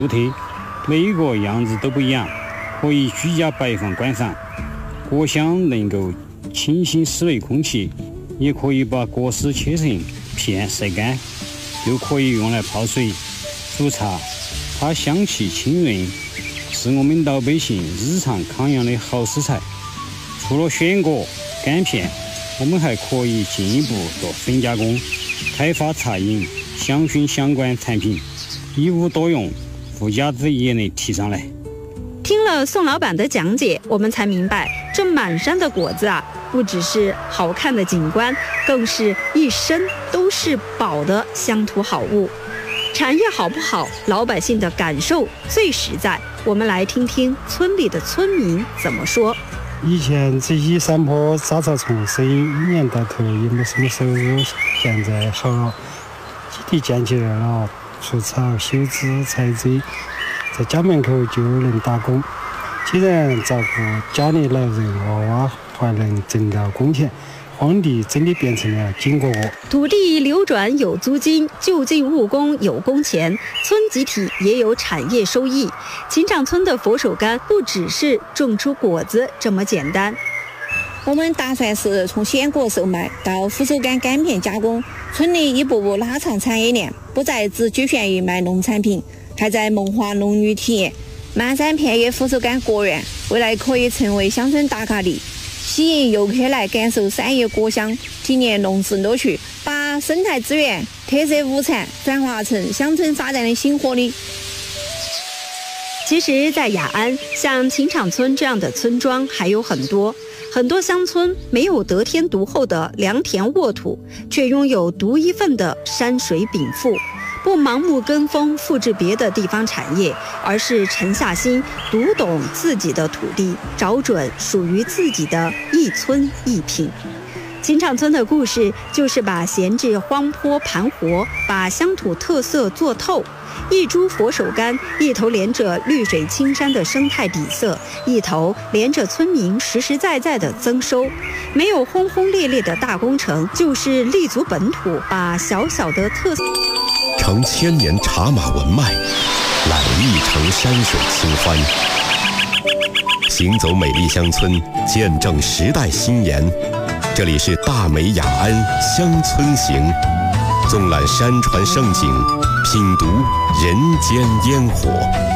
独特，每一个样子都不一样，可以居家摆放观赏。果香能够清新室内空气，也可以把果实切成片晒干，又可以用来泡水、煮茶。它香气清润，是我们老百姓日常康养的好食材。除了选果、干片，我们还可以进一步做粉加工，开发茶饮、香薰相关产品，一物多用，附加值也能提上来。 听了宋老板的讲解，我们才明白，这满山的果子啊，不只是好看的景观，更是一身都是宝的乡土好物。产业好不好，老百姓的感受最实在。我们来听听村里的村民怎么说。 以前这些山坡杂草丛生一年到头也没什么收入，现在好了，基地建起来了，除草、修枝、采摘，在家门口就能打工，既能照顾家里老人娃娃，还能挣到工钱。荒地真的变成了金窝窝。 土地流转有租金，就近务工有工钱，村集体也有产业收益。秦场村的佛手柑不只是种出果子这么简单。 我们打算是从鲜果售卖到佛手柑干片加工，村里一步步拉长产业链，不再只局限于卖农产品，还在萌化农渔体验。漫山遍野佛手柑果园，未来可以成为乡村打卡地，吸引游客来感受山野果香，体验农事乐趣，把生态资源、特色物产转化成乡村发展的新活力。 其实，在雅安，像秦场村这样的村庄还有很多。很多乡村没有得天独厚的良田沃土，却拥有独一份的山水禀赋。不盲目跟风复制别的地方产业，而是沉下心读懂自己的土地，找准属于自己的一村一品。秦场村的故事就是把闲置荒坡盘活，把乡土特色做透。一株佛手柑，一头连着绿水青山的生态底色，一头连着村民实实在在的增收。没有轰轰烈烈的大工程，就是立足本土，把小小的特色承千年茶马文脉，揽一城山水清欢。行走美丽乡村，见证时代新颜。这里是大美雅安乡村行，纵览山川胜景，品读人间烟火。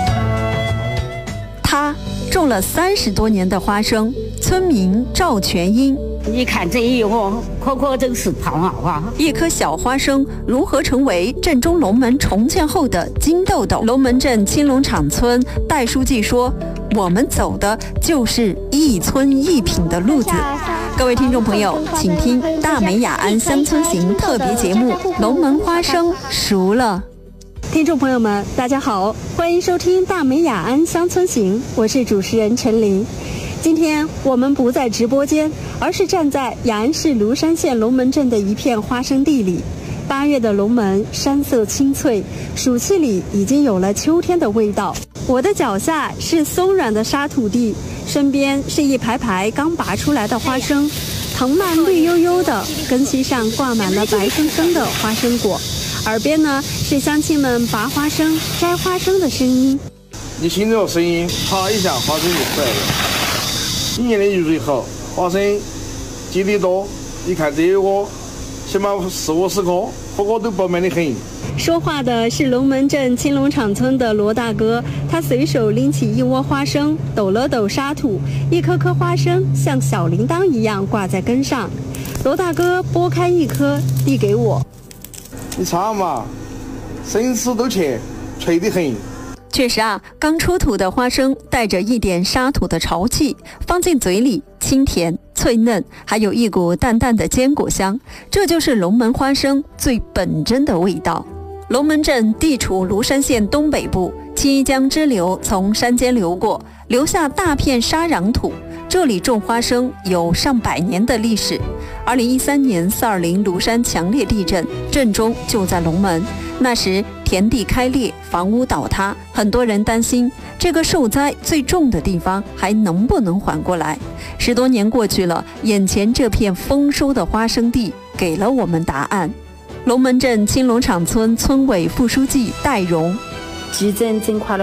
他种了30多年的花生，村民赵全英。 你看这一窝，颗真是胖啊！ 一颗小花生如何成为镇中龙门重建后的金豆豆？龙门镇青龙场村戴书记说：“我们走的就是一村一品的路子。”各位听众朋友，请听《大美雅安乡村行》特别节目《龙门花生熟了》。听众朋友们，大家好，欢迎收听《大美雅安乡村行》，我是主持人陈琳。今天我们不在直播间，而是站在雅安市芦山县龙门镇的一片花生地里。8月的龙门山色青翠，暑气里已经有了秋天的味道。我的脚下是松软的沙土地，身边是一排排刚拔出来的花生，藤蔓绿油油的，根系上挂满了白生生的花生果。耳边呢是乡亲们拔花生、摘花生的声音。 你听这个声音，啪一下，花生就出来了。一年的雨水好，花生结的多。你看这一窝，起码40-50颗，个个都饱满的很。 说话的是龙门镇青龙场村的罗大哥，他随手拎起一窝花生，抖了抖沙土，一颗颗花生像小铃铛一样挂在根上。罗大哥剥开一颗，递给我。 你尝嘛，生吃都甜，脆得很。 确实啊，刚出土的花生带着一点沙土的潮气，放进嘴里清甜脆嫩，还有一股淡淡的坚果香，这就是龙门花生最本真的味道。龙门镇地处芦山县东北部，七江支流从山间流过，留下大片沙壤土。这里种花生有上百年的历史。2013年420芦山强烈地震，震中就在龙门。那时田地开裂，房屋倒塌，很多人担心这个受灾最重的地方还能不能缓过来。10多年过去了，眼前这片丰收的花生地给了我们答案。龙门镇青龙场村村委副书记戴荣， 鸡胗整块了。